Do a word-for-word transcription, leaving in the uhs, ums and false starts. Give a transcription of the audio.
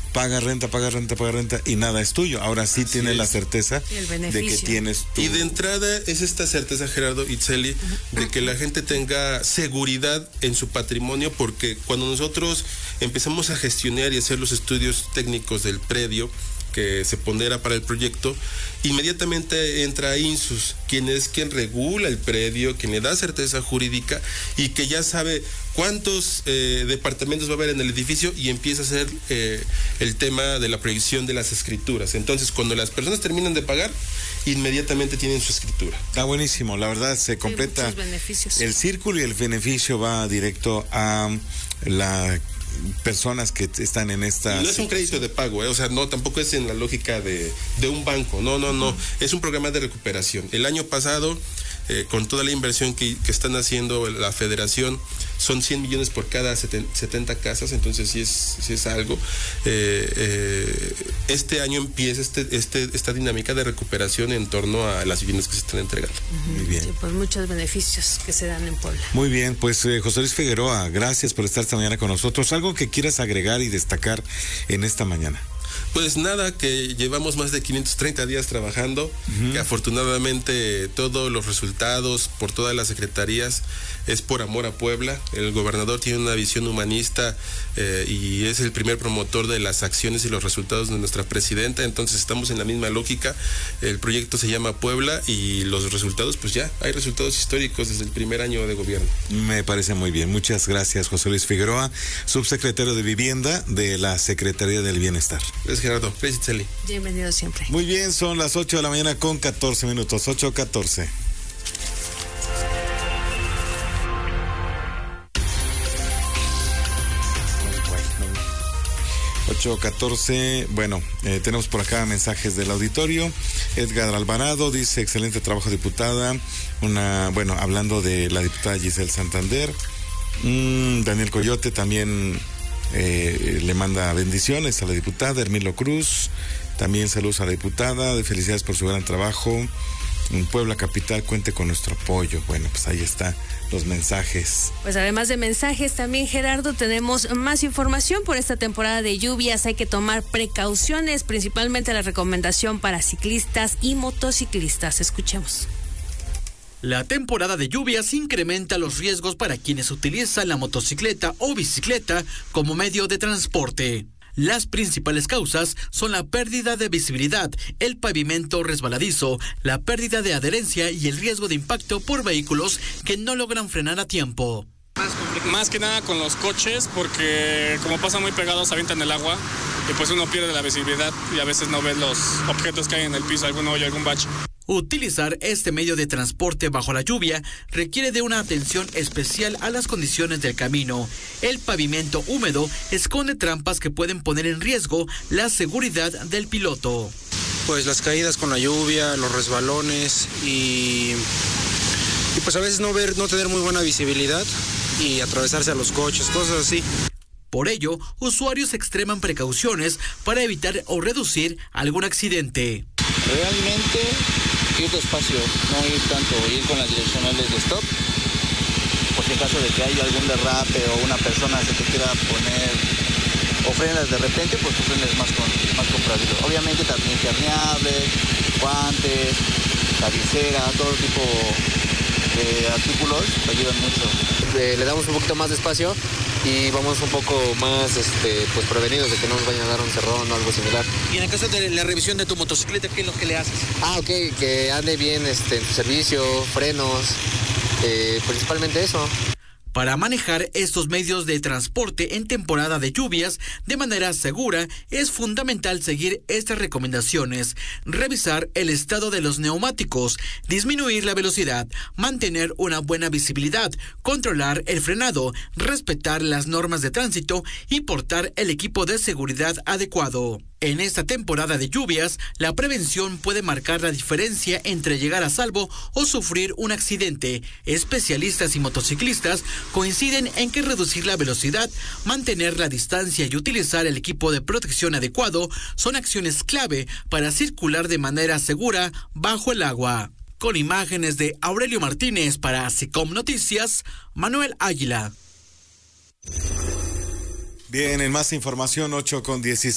paga renta, paga renta, paga renta y nada es tuyo. Ahora sí Así tienes es. la certeza de que tienes tu... Y de entrada es esta certeza, Gerardo Itzeli, de que la gente tenga seguridad en su patrimonio, porque cuando nosotros empezamos a gestionar y hacer los estudios técnicos del predio que se pondera para el proyecto, inmediatamente entra INSUS, quien es quien regula el predio, quien le da certeza jurídica y que ya sabe cuántos eh, departamentos va a haber en el edificio, y empieza a hacer eh, el tema de la proyección de las escrituras. Entonces, cuando las personas terminan de pagar, inmediatamente tienen su escritura. Está buenísimo, la verdad se completa el círculo y el beneficio va directo a la personas que están en esta... Y no es un crédito de pago, ¿eh? O sea, no, tampoco es en la lógica de, de un banco, no, no, no, es un programa de recuperación. El año pasado, eh, con toda la inversión que, que están haciendo la federación, son cien millones por cada setenta casas, entonces sí es, sí es algo. Eh, eh, este año empieza este, este, esta dinámica de recuperación en torno a las viviendas que se están entregando. Uh-huh. Muy bien. Sí, pues muchos beneficios que se dan en Puebla. Muy bien, pues eh, José Luis Figueroa, gracias por estar esta mañana con nosotros. ¿Algo que quieras agregar y destacar en esta mañana? Pues nada, que llevamos más de quinientos treinta días trabajando, uh-huh. que afortunadamente todos los resultados por todas las secretarías es por amor a Puebla. El gobernador tiene una visión humanista eh, y es el primer promotor de las acciones y los resultados de nuestra presidenta, entonces estamos en la misma lógica. El proyecto se llama Puebla y los resultados, pues ya, hay resultados históricos desde el primer año de gobierno. Me parece muy bien, muchas gracias José Luis Figueroa, subsecretario de Vivienda de la Secretaría del Bienestar. Gracias Gerardo, gracias Celi. Bienvenido siempre. Muy bien, son las ocho de la mañana con catorce minutos, ocho catorce. ocho catorce, bueno, eh, tenemos por acá mensajes del auditorio. Edgar Alvarado dice, excelente trabajo diputada, una, bueno, hablando de la diputada Giselle Santander. Mm, Daniel Coyote también eh, le manda bendiciones a la diputada. Hermilo Cruz, también saludos a la diputada, de felicidades por su gran trabajo. En Puebla Capital, cuente con nuestro apoyo. Bueno, pues ahí está los mensajes. Pues además de mensajes, también Gerardo, tenemos más información por esta temporada de lluvias. Hay que tomar precauciones, principalmente la recomendación para ciclistas y motociclistas. Escuchemos. La temporada de lluvias incrementa los riesgos para quienes utilizan la motocicleta o bicicleta como medio de transporte. Las principales causas son la pérdida de visibilidad, el pavimento resbaladizo, la pérdida de adherencia y el riesgo de impacto por vehículos que no logran frenar a tiempo. Más que nada con los coches, porque como pasan muy pegados avientan el agua y pues uno pierde la visibilidad y a veces no ves los objetos que hay en el piso, algún hoyo, algún bache. Utilizar este medio de transporte bajo la lluvia requiere de una atención especial a las condiciones del camino. El pavimento húmedo esconde trampas que pueden poner en riesgo la seguridad del piloto. Pues las caídas con la lluvia, los resbalones y, y pues a veces no ver, no tener muy buena visibilidad y atravesarse a los coches, cosas así. Por ello, usuarios extreman precauciones para evitar o reducir algún accidente. Realmente ir despacio, no ir tanto, ir con las direccionales de stop, por si en caso de que haya algún derrape o una persona se te quiera poner o frenas de repente, pues tú frenes más con más compravido. Obviamente también impermeables, guantes, la visera, todo tipo de artículos te ayudan mucho. Eh, le damos un poquito más de espacio y vamos un poco más este, pues prevenidos de que no nos vayan a dar un cerrón o algo similar. Y en el caso de la revisión de tu motocicleta, ¿qué es lo que le haces? Ah, ok, que ande bien este, en su servicio, frenos, eh, principalmente eso. Para manejar estos medios de transporte en temporada de lluvias de manera segura, es fundamental seguir estas recomendaciones: revisar el estado de los neumáticos, disminuir la velocidad, mantener una buena visibilidad, controlar el frenado, respetar las normas de tránsito y portar el equipo de seguridad adecuado. En esta temporada de lluvias, la prevención puede marcar la diferencia entre llegar a salvo o sufrir un accidente. Especialistas y motociclistas coinciden en que reducir la velocidad, mantener la distancia y utilizar el equipo de protección adecuado son acciones clave para circular de manera segura bajo el agua. Con imágenes de Aurelio Martínez para SICOM Noticias, Manuel Águila. Bien, en más información, ocho con dieciséis.